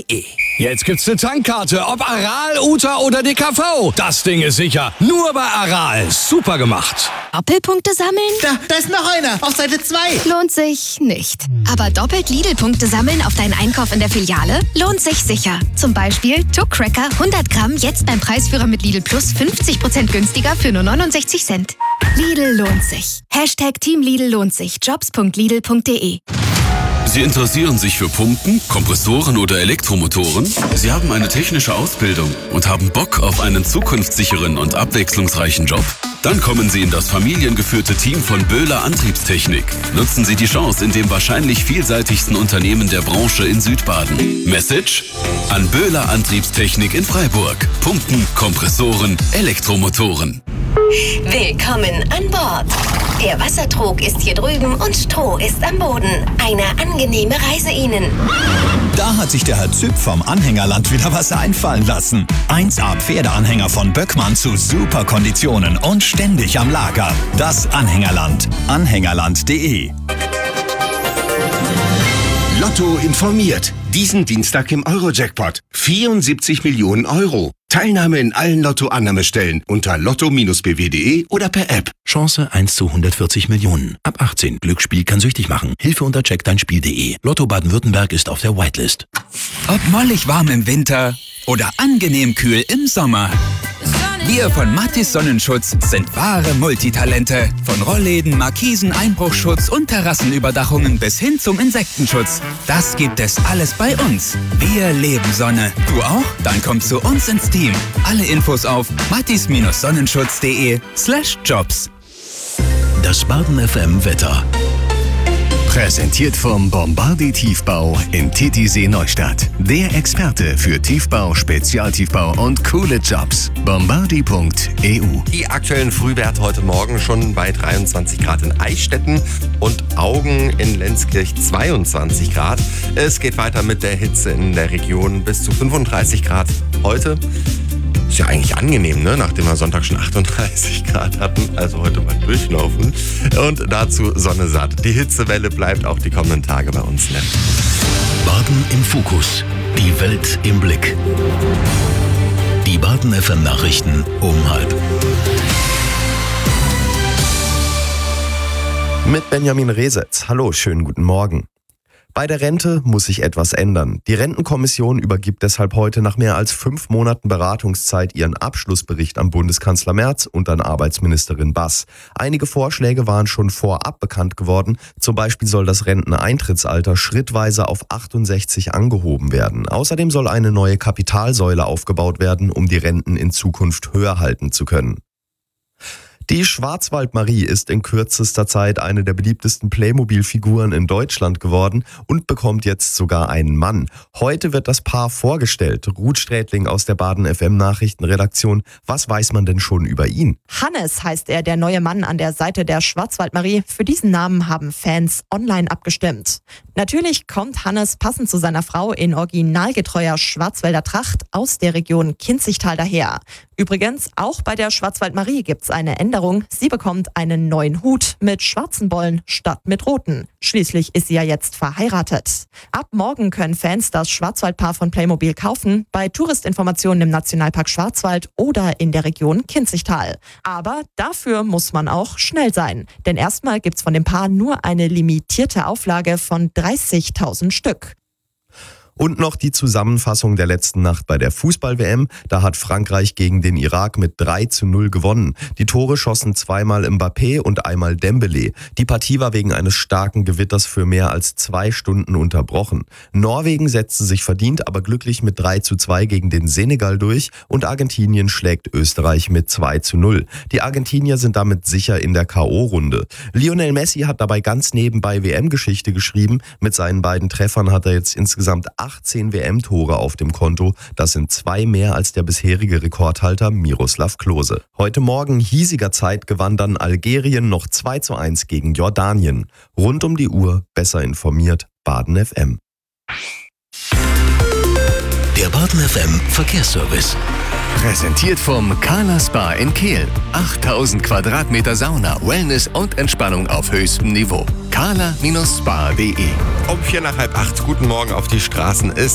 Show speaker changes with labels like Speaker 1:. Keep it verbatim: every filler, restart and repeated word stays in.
Speaker 1: de. Jetzt gibt's eine Tankkarte, ob Aral, Uta oder D K V. Das Ding ist sicher. Nur bei Aral. Super gemacht.
Speaker 2: Doppelpunkte sammeln?
Speaker 3: Da, da ist noch einer. Auf Seite zwei.
Speaker 2: Lohnt sich nicht. Aber doppelt Lidl-Punkte sammeln auf deinen Einkauf in der Filiale? Lohnt sich sicher. Zum Beispiel Tuck Cracker hundert Gramm jetzt beim Preisführer mit Lidl Plus fünfzig Prozent günstiger für nur neunundsechzig Cent. Lidl lohnt sich. Hashtag Team Lidl lohnt sich. jobs punkt lidl punkt de.
Speaker 4: Sie interessieren sich für Pumpen, Kompressoren oder Elektromotoren? Sie haben eine technische Ausbildung und haben Bock auf einen zukunftssicheren und abwechslungsreichen Job? Dann kommen Sie in das familiengeführte Team von Böhler Antriebstechnik. Nutzen Sie die Chance in dem wahrscheinlich vielseitigsten Unternehmen der Branche in Südbaden. Message? An Böhler Antriebstechnik in Freiburg. Pumpen, Kompressoren, Elektromotoren.
Speaker 5: Willkommen an Bord. Der Wassertrog ist hier drüben und Stroh ist am Boden. Eine angenehme Reise Ihnen.
Speaker 6: Da hat sich der Herr Züpp vom Anhängerland wieder was einfallen lassen. eins A Pferdeanhänger von Böckmann zu super Konditionen und ständig am Lager. Das Anhängerland. Anhängerland punkt de.
Speaker 7: Lotto informiert. Diesen Dienstag im Euro-Jackpot. vierundsiebzig Millionen Euro. Teilnahme in allen Lotto-Annahmestellen unter lotto Bindestrich b w punkt de oder per App.
Speaker 8: Chance eins zu hundertvierzig Millionen. Ab achtzehn. Glücksspiel kann süchtig machen. Hilfe unter check dein Spiel punkt de. Lotto Baden-Württemberg ist auf der Whitelist.
Speaker 9: Ob mollig warm im Winter oder angenehm kühl im Sommer. Wir von Mathis Sonnenschutz sind wahre Multitalente. Von Rollläden, Markisen, Einbruchschutz und Terrassenüberdachungen bis hin zum Insektenschutz. Das gibt es alles bei uns. Wir leben Sonne. Du auch? Dann komm zu uns ins Team. Alle Infos auf mathis Sonnenschutz punkt de slash jobs.
Speaker 8: Das Baden F M Wetter.
Speaker 10: Präsentiert vom Bombardier Tiefbau in Titisee Neustadt. Der Experte für Tiefbau, Spezialtiefbau und coole Jobs. bombardier punkt e u.
Speaker 11: Die aktuellen Frühwerte heute Morgen schon bei dreiundzwanzig Grad in Eichstätten und Augen in Lenzkirch zweiundzwanzig Grad. Es geht weiter mit der Hitze in der Region bis zu fünfunddreißig Grad heute. Ist ja eigentlich angenehm, ne? Nachdem wir Sonntag schon achtunddreißig Grad hatten. Also heute mal durchlaufen. Und dazu Sonne satt. Die Hitzewelle bleibt auch die kommenden Tage bei uns. Ne?
Speaker 8: Baden im Fokus. Die Welt im Blick. Die Baden F M Nachrichten um halb.
Speaker 12: Mit Benjamin Resetz. Hallo, schönen guten Morgen. Bei der Rente muss sich etwas ändern. Die Rentenkommission übergibt deshalb heute nach mehr als fünf Monaten Beratungszeit ihren Abschlussbericht an Bundeskanzler Merz und an Arbeitsministerin Bass. Einige Vorschläge waren schon vorab bekannt geworden. Zum Beispiel soll das Renteneintrittsalter schrittweise auf achtundsechzig angehoben werden. Außerdem soll eine neue Kapitalsäule aufgebaut werden, um die Renten in Zukunft höher halten zu können. Die Schwarzwaldmarie ist in kürzester Zeit eine der beliebtesten Playmobil-Figuren in Deutschland geworden und bekommt jetzt sogar einen Mann. Heute wird das Paar vorgestellt. Ruth Strätling aus der Baden F M Nachrichtenredaktion. Was weiß man denn schon über ihn?
Speaker 13: Hannes heißt er, der neue Mann an der Seite der Schwarzwaldmarie. Für diesen Namen haben Fans online abgestimmt. Natürlich kommt Hannes passend zu seiner Frau in originalgetreuer Schwarzwälder Tracht aus der Region Kinzigtal daher. Übrigens, auch bei der Schwarzwaldmarie gibt's eine Änderung. Sie bekommt einen neuen Hut mit schwarzen Bollen statt mit roten. Schließlich ist sie ja jetzt verheiratet. Ab morgen können Fans das Schwarzwaldpaar von Playmobil kaufen, bei Touristinformationen im Nationalpark Schwarzwald oder in der Region Kinzigtal. Aber dafür muss man auch schnell sein. Denn erstmal gibt's von dem Paar nur eine limitierte Auflage von dreißigtausend Stück.
Speaker 12: Und noch die Zusammenfassung der letzten Nacht bei der Fußball-W M. Da hat Frankreich gegen den Irak mit drei zu null gewonnen. Die Tore schossen zweimal Mbappé und einmal Dembélé. Die Partie war wegen eines starken Gewitters für mehr als zwei Stunden unterbrochen. Norwegen setzte sich verdient, aber glücklich mit drei zu zwei gegen den Senegal durch und Argentinien schlägt Österreich mit zwei zu null. Die Argentinier sind damit sicher in der K O-Runde. Lionel Messi hat dabei ganz nebenbei W M-Geschichte geschrieben. Mit seinen beiden Treffern hat er jetzt insgesamt achtzehn W M-Tore auf dem Konto. Das sind zwei mehr als der bisherige Rekordhalter Miroslav Klose. Heute Morgen hiesiger Zeit gewann dann Algerien noch zwei zu eins gegen Jordanien. Rund um die Uhr besser informiert Baden F M.
Speaker 8: Der Baden F M Verkehrsservice.
Speaker 10: Präsentiert vom Carla Spa in Kehl. achttausend Quadratmeter Sauna, Wellness und Entspannung auf höchstem Niveau. carla Bindestrich spa punkt de.
Speaker 11: Um vier nach halb acht, guten Morgen auf die Straßen ist